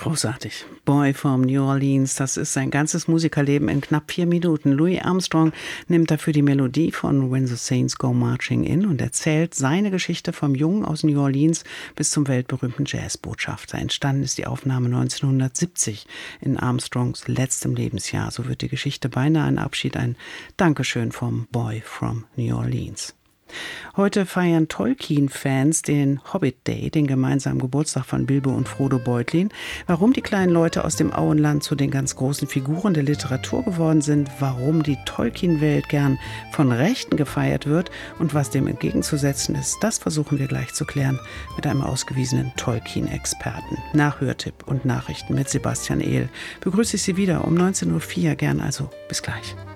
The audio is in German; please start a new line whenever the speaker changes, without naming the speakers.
Großartig. Boy from New Orleans, das ist sein ganzes Musikerleben in knapp 4 Minuten. Louis Armstrong nimmt dafür die Melodie von When the Saints Go Marching In und erzählt seine Geschichte vom Jungen aus New Orleans bis zum weltberühmten Jazzbotschafter. Entstanden ist die Aufnahme 1970 in Armstrongs letztem Lebensjahr. So wird die Geschichte beinahe ein Abschied, ein Dankeschön vom Boy from New Orleans. Heute feiern Tolkien-Fans den Hobbit Day, den gemeinsamen Geburtstag von Bilbo und Frodo Beutlin. Warum die kleinen Leute aus dem Auenland zu den ganz großen Figuren der Literatur geworden sind, warum die Tolkien-Welt gern von Rechten gefeiert wird und was dem entgegenzusetzen ist, das versuchen wir gleich zu klären mit einem ausgewiesenen Tolkien-Experten. Nach Hörtipp und Nachrichten mit Sebastian Ehl begrüße ich Sie wieder um 19.04 Uhr, gern also bis gleich.